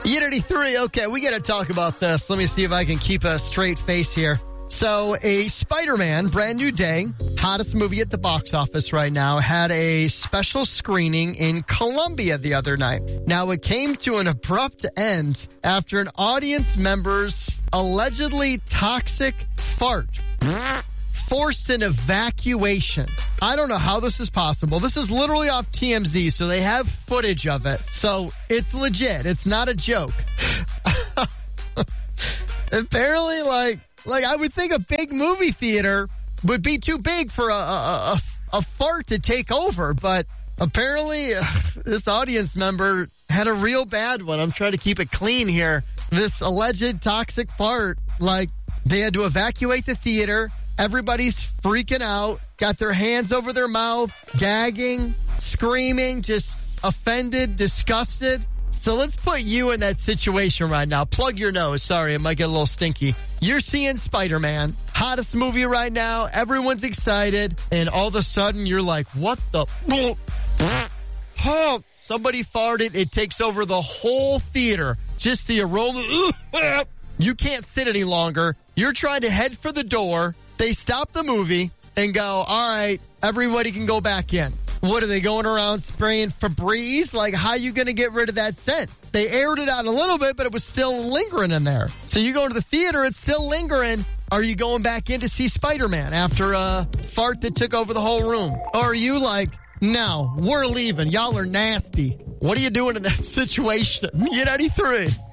Unity 3, okay, we got to talk about this. Let me see if I can keep a straight face here. So, a Spider-Man, brand new day, hottest movie at the box office right now, had a special screening in Colombia the other night. Now, it came to an abrupt end after an audience member's allegedly toxic fart forced an evacuation. I don't know how this is possible. This is literally off TMZ, so they have footage of it. So, it's legit. It's not a joke. Apparently, like I would think a big movie theater would be too big for a fart to take over, but apparently this audience member had a real bad one. I'm trying to keep it clean here. This alleged toxic fart, like they had to evacuate the theater. Everybody's freaking out, got their hands over their mouth, gagging, screaming, just offended, disgusted. So let's put you in that situation right now. Plug your nose. Sorry, it might get a little stinky. You're seeing Spider-Man, hottest movie right now. Everyone's excited. And all of a sudden you're like, what the? Oh, somebody farted. It takes over the whole theater. Just the aroma. You can't sit any longer. You're trying to head for the door. They stop the movie and go, all right, everybody can go back in. What are they going around spraying Febreze? Like, how are you going to get rid of that scent? They aired it out a little bit, but it was still lingering in there. So you go to the theater, it's still lingering. Are you going back in to see Spider-Man after a fart that took over the whole room? Or are you like, no, we're leaving. Y'all are nasty. What are you doing in that situation? Unity 3.